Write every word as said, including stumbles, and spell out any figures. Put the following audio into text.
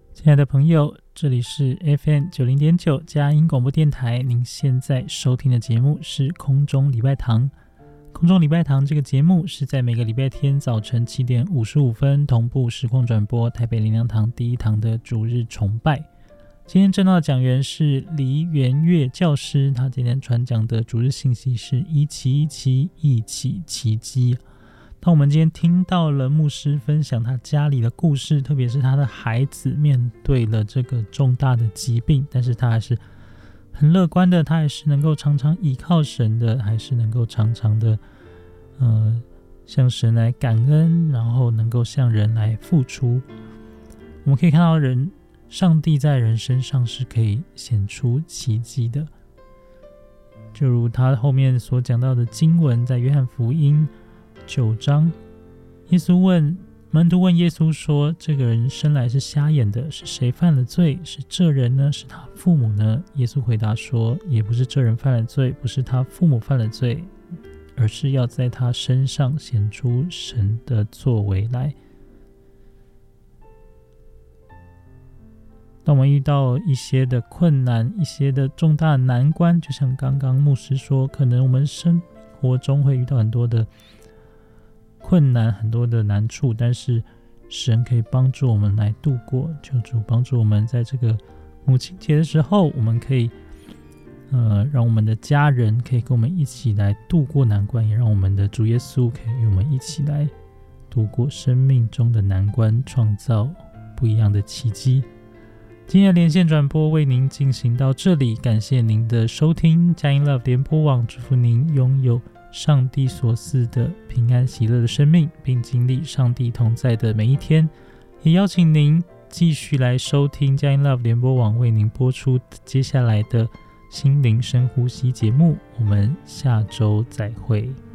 亲爱的朋友，这里是 F M 九零点九 佳音广播电台，您现在收听的节目是空中礼拜堂。空中礼拜堂这个节目是在每个礼拜天早晨七点五十五分同步实况转播台北灵粮堂第一堂的主日崇拜。今天正道的讲员是黎元月教师，他今天传讲的主日信息是一起一起一起奇迹。当我们今天听到了牧师分享他家里的故事，特别是他的孩子面对了这个重大的疾病，但是他还是很乐观的，他还是能够常常依靠神的，还是能够常常的呃向神来感恩，然后能够向人来付出。我们可以看到人上帝在人身上是可以显出奇迹的，就如他后面所讲到的经文，在约翰福音九章，耶稣问门徒问耶稣说，这个人生来是瞎眼的，是谁犯了罪？是这人呢？是他父母呢？耶稣回答说，也不是这人犯了罪，不是他父母犯了罪，而是要在他身上显出神的作为来。当我们遇到一些的困难，一些的重大的难关，就像刚刚牧师说，可能我们生活中会遇到很多的困难，很多的难处，但是神可以帮助我们来度过。求主帮助我们在这个母亲节的时候，我们可以呃，让我们的家人可以跟我们一起来度过难关，也让我们的主耶稣可以与我们一起来度过生命中的难关，创造不一样的奇迹。今天的连线转播为您进行到这里，感谢您的收听。佳音 Love 联播网祝福您拥有上帝所赐的平安喜乐的生命，并经历上帝同在的每一天。也邀请您继续来收听佳音 Love 联播网为您播出接下来的心灵深呼吸节目。我们下周再会。